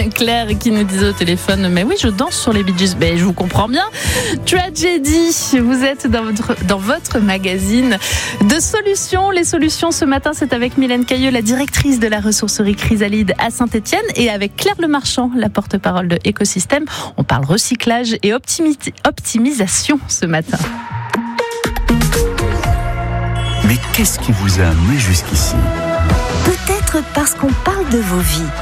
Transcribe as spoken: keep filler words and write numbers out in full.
Claire qui nous disait au téléphone, mais oui, je danse sur les Bee Gees. Mais je vous comprends bien. Tragedy, vous êtes dans votre, dans votre magazine de solutions. Les solutions ce matin, c'est avec Mylène Cailleux, la directrice de la ressourcerie Chrysalide à Saint-Étienne, et avec Claire Lemarchand, la porte-parole de Écosystème. On parle recyclage et optimi- optimisation ce matin. Mais qu'est-ce qui vous a amené jusqu'ici ? Peut-être parce qu'on parle de vos vies.